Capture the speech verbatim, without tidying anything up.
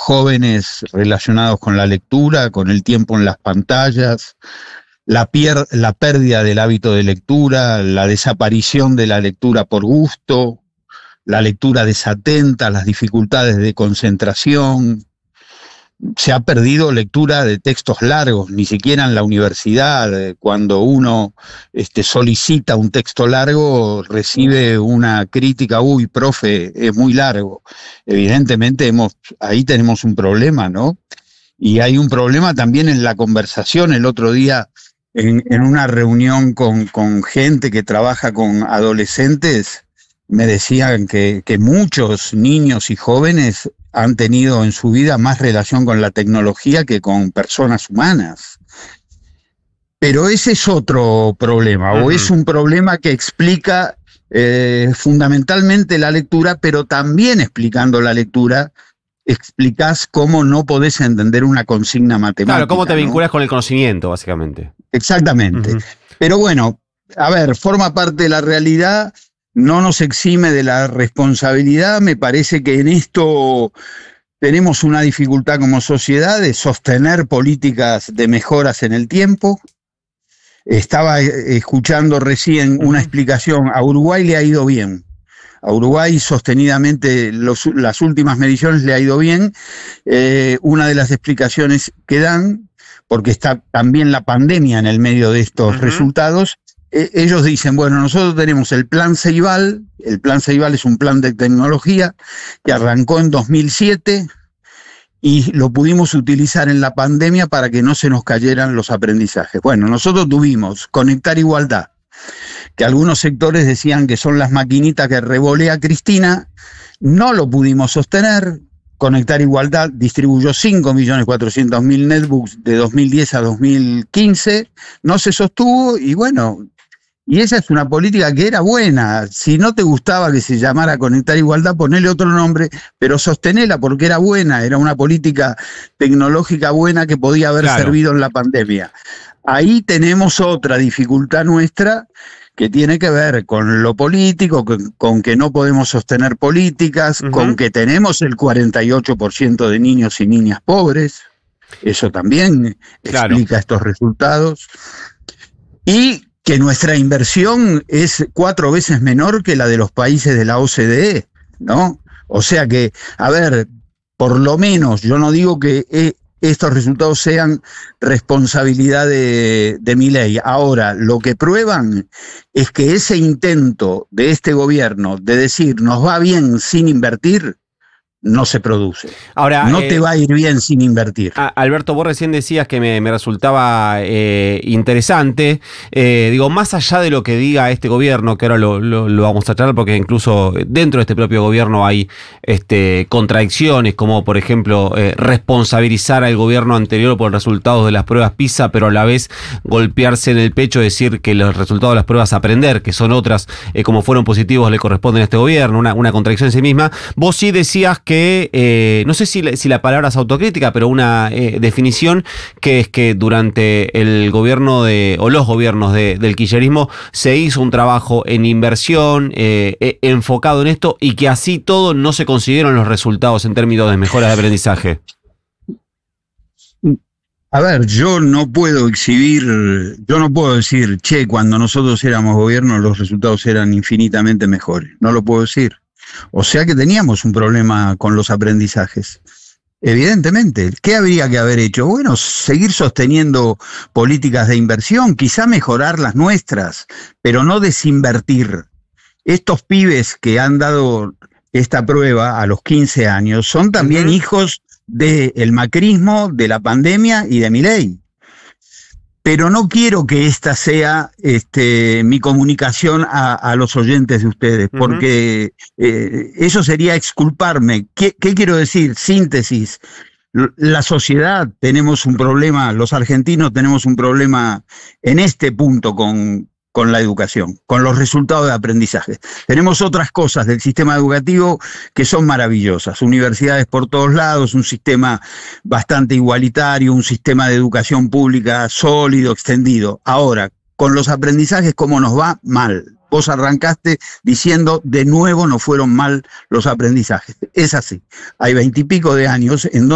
jóvenes relacionados con la lectura, con el tiempo en las pantallas, la, pier- la pérdida del hábito de lectura, la desaparición de la lectura por gusto, la lectura desatenta, las dificultades de concentración. Se ha perdido lectura de textos largos, ni siquiera en la universidad. Cuando uno este, solicita un texto largo, recibe una crítica, uy, profe, es muy largo. Evidentemente hemos, ahí tenemos un problema, ¿no? Y hay un problema también en la conversación. El otro día, en, en una reunión con, con gente que trabaja con adolescentes, me decían que, que muchos niños y jóvenes han tenido en su vida más relación con la tecnología que con personas humanas. Pero ese es otro problema, uh-huh. o es un problema que explica eh, fundamentalmente la lectura, pero también explicando la lectura, explicás cómo no podés entender una consigna matemática. Claro, cómo te vinculas, ¿no? Con el conocimiento, básicamente. Exactamente. Uh-huh. Pero bueno, a ver, forma parte de la realidad. No nos exime de la responsabilidad. Me parece que en esto tenemos una dificultad como sociedad de sostener políticas de mejoras en el tiempo. Estaba escuchando recién una explicación. A Uruguay le ha ido bien. A Uruguay sostenidamente los, las últimas mediciones le ha ido bien. Eh, una de las explicaciones que dan, porque está también la pandemia en el medio de estos uh-huh. resultados, ellos dicen, bueno, nosotros tenemos el plan Ceibal. El plan Ceibal es un plan de tecnología que arrancó en dos mil siete y lo pudimos utilizar en la pandemia para que no se nos cayeran los aprendizajes. Bueno, nosotros tuvimos Conectar Igualdad, que algunos sectores decían que son las maquinitas que revolea Cristina. No lo pudimos sostener. Conectar Igualdad distribuyó cinco millones cuatrocientos mil netbooks de dos mil diez a dos mil quince, no se sostuvo y bueno, y esa es una política que era buena. Si no te gustaba que se llamara Conectar Igualdad, ponele otro nombre, pero sostenela porque era buena, era una política tecnológica buena que podía haber claro. servido en la pandemia. Ahí tenemos otra dificultad nuestra, que tiene que ver con lo político, con, con que no podemos sostener políticas, uh-huh. con que tenemos el cuarenta y ocho por ciento de niños y niñas pobres. Eso también claro. explica estos resultados. Y que nuestra inversión es cuatro veces menor que la de los países de la O C D E, ¿no? O sea que, a ver, por lo menos, yo no digo que eh, estos resultados sean responsabilidad de, de Milei. Ahora, lo que prueban es que ese intento de este gobierno de decir nos va bien sin invertir, no se produce. Ahora, no eh, te va a ir bien sin invertir. A, Alberto, vos recién decías que me, me resultaba eh, interesante. Eh, digo, más allá de lo que diga este gobierno, que ahora lo, lo, lo vamos a tratar, porque incluso dentro de este propio gobierno hay este, contradicciones, como por ejemplo eh, responsabilizar al gobierno anterior por los resultados de las pruebas PISA, pero a la vez golpearse en el pecho, decir que los resultados de las pruebas aprender, que son otras, eh, como fueron positivos, le corresponden a este gobierno, una, una contradicción en sí misma. Vos sí decías que que, eh, no sé si la, si la palabra es autocrítica, pero una eh, definición que es que durante el gobierno de, o los gobiernos de, del kirchnerismo se hizo un trabajo en inversión, eh, eh, enfocado en esto, y que así todo no se consiguieron los resultados en términos de mejoras de aprendizaje. A ver, yo no puedo exhibir, yo no puedo decir, che, cuando nosotros éramos gobierno los resultados eran infinitamente mejores. No lo puedo decir. O sea que teníamos un problema con los aprendizajes. Evidentemente, ¿qué habría que haber hecho? Bueno, seguir sosteniendo políticas de inversión, quizá mejorar las nuestras, pero no desinvertir. Estos pibes que han dado esta prueba a los quince años son también uh-huh. hijos del macrismo, de la pandemia y de Milei. Pero no quiero que esta sea este, mi comunicación a, a los oyentes de ustedes, uh-huh. porque eh, eso sería exculparme. ¿Qué, ¿Qué quiero decir? Síntesis. La sociedad tenemos un problema, los argentinos tenemos un problema en este punto con, con la educación, con los resultados de aprendizaje. Tenemos otras cosas del sistema educativo que son maravillosas, universidades por todos lados, un sistema bastante igualitario, un sistema de educación pública sólido, extendido. Ahora, con los aprendizajes, ¿cómo nos va? Mal. Vos arrancaste diciendo, de nuevo no fueron mal los aprendizajes. Es así. Hay veintipico de años en donde